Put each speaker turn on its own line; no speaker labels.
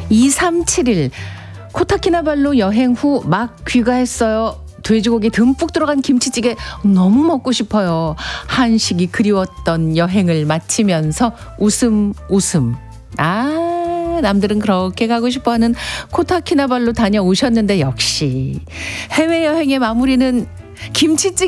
2371 코타키나발루 여행 후 막 귀가했어요. 돼지고기 듬뿍 들어간 김치찌개 너무 먹고 싶어요. 한식이 그리웠던 여행을 마치면서 웃음. 남들은 그렇게 가고 싶어하는 코타키나발루 다녀오셨는데 역시 해외여행의 마무리는 김치찌개